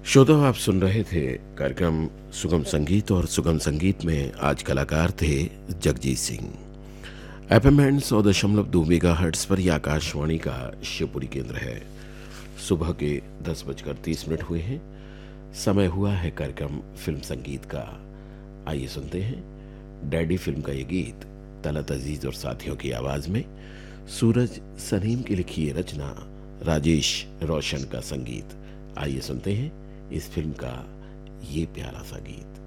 श्रोताओ, आप सुन रहे थे कार्यक्रम सुगम संगीत और सुगम संगीत में आज कलाकार थे Jagjit Singh. FM band 100.2 megahertz पर यह आकाशवाणी का शिवपुरी केंद्र है। सुबह के 10:30 हुए हैं। समय हुआ है कार्यक्रम फिल्म संगीत का। आइए सुनते हैं डैडी फिल्म का ये गीत तलत अजीज और साथियों की आवाज में। सूरज सलीम की लिखी ये रचना, राजेश रोशन का संगीत। आइए सुनते हैं इस फिल्म का ये प्यारा सा गीत।